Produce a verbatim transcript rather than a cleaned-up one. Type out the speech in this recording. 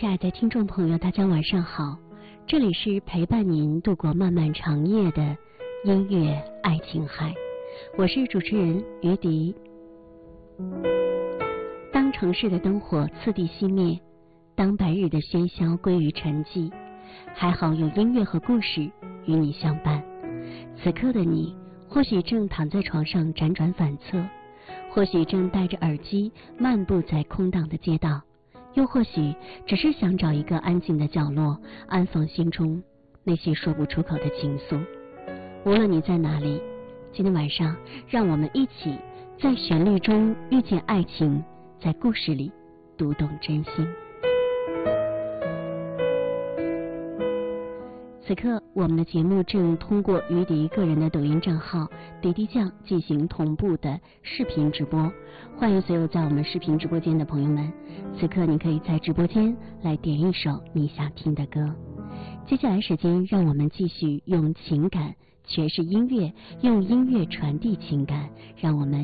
亲爱的听众朋友，大家晚上好，这里是陪伴您度过漫漫长夜的音乐爱情海，我是主持人于迪。当城市的灯火次第熄灭，当白日的喧嚣归于沉寂，还好有音乐和故事与你相伴。此刻的你或许正躺在床上辗转反侧，或许正戴着耳机漫步在空荡的街道，又或许只是想找一个安静的角落，安放心中那些说不出口的情愫。无论你在哪里，今天晚上让我们一起在旋律中遇见爱情，在故事里读懂真心。此刻我们的节目正通过于迪个人的抖音账号迪迪酱进行同步的视频直播，欢迎所有在我们视频直播间的朋友们。此刻你可以在直播间来点一首你想听的歌。接下来时间让我们继续用情感诠释音乐，用音乐传递情感，让我们